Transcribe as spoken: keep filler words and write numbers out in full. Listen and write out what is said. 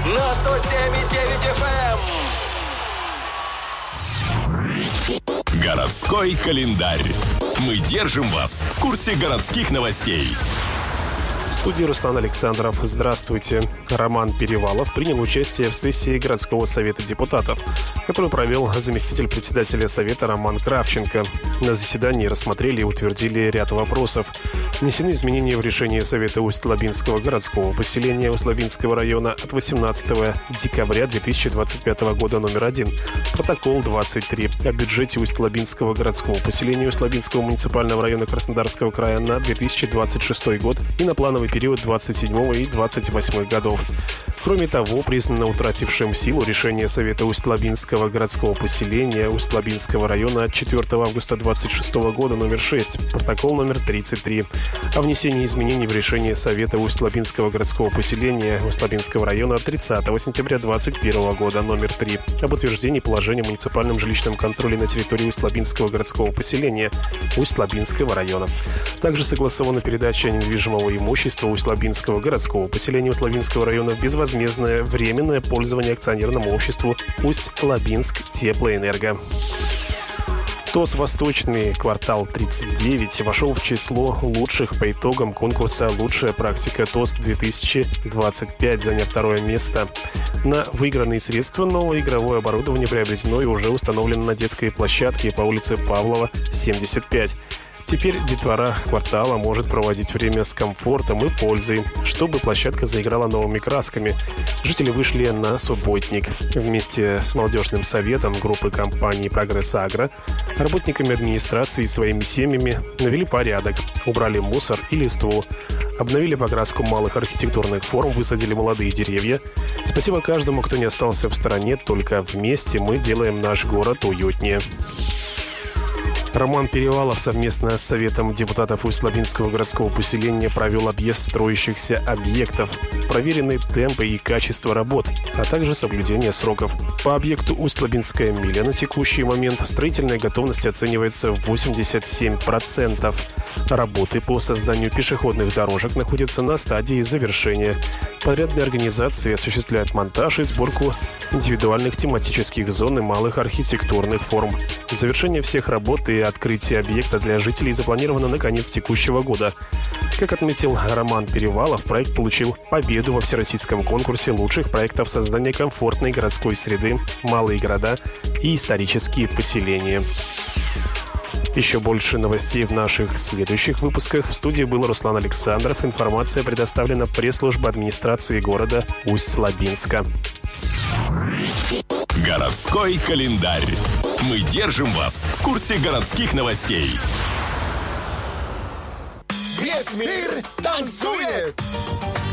на сто семь и девять эф эм. Городской календарь. Мы держим вас в курсе городских новостей. В студии Руслан Александров. Здравствуйте. Роман Перевалов принял участие в сессии городского совета депутатов, которую провел заместитель председателя совета Роман Кравченко. На заседании рассмотрели и утвердили ряд вопросов. Внесены изменения в решение Совета Усть-Лабинского городского поселения Усть-Лабинского района от восемнадцатого декабря две тысячи двадцать пятого года номер один, протокол двадцать три о бюджете Усть-Лабинского городского поселения Усть-Лабинского муниципального района Краснодарского края на две тысячи двадцать шестой год и на плановый период двадцать седьмого и двадцать восьмого годов. Кроме того, признано утратившим силу решение Совета Усть-Лабинского городского поселения Усть-Лабинского района от четвёртого августа двадцать шестого года номер шесть, протокол номер тридцать три, о внесении изменений в решение Совета Усть-Лабинского городского поселения Усть-Лабинского района от тридцатого сентября двадцать первого года номер три, об утверждении положения о муниципальном жилищном контроле на территории Усть-Лабинского городского поселения Усть-Лабинского района. Также согласована передача недвижимого имущества Усть-Лабинского городского поселения Усть-Лабинского района в безвозмездное временное пользование акционерному обществу Усть-Лабинск Теплоэнерго. ТОС «Восточный квартал тридцать девять» вошел в число лучших по итогам конкурса «Лучшая практика ТОС-две тысячи двадцать пять», заняв второе место. На выигранные средства новое игровое оборудование приобретено и уже установлено на детской площадке по улице Павлова, семьдесят пять. Теперь детвора квартала может проводить время с комфортом и пользой, чтобы площадка заиграла новыми красками. Жители вышли на субботник. Вместе с молодежным советом группы компании «Прогресс Агро», работниками администрации и своими семьями навели порядок, убрали мусор и листву, обновили покраску малых архитектурных форм, высадили молодые деревья. Спасибо каждому, кто не остался в стороне, только вместе мы делаем наш город уютнее. Роман Перевалов совместно с Советом депутатов Усть-Лабинского городского поселения провел объезд строящихся объектов, проверены темпы и качество работ, а также соблюдение сроков. По объекту Усть-Лабинская миля на текущий момент строительная готовность оценивается в восемьдесят семь процентов. Работы по созданию пешеходных дорожек находятся на стадии завершения. Подрядные организации осуществляют монтаж и сборку индивидуальных тематических зон и малых архитектурных форм. Завершение всех работ и открытие объекта для жителей запланировано на конец текущего года. Как отметил Роман Перевалов, проект получил победу во всероссийском конкурсе лучших проектов создания комфортной городской среды, малые города и исторические поселения. Еще больше новостей в наших следующих выпусках. В студии был Руслан Александров. Информация предоставлена пресс-службой администрации города Усть-Лабинска. Городской календарь. Мы держим вас в курсе городских новостей. Весь мир танцует!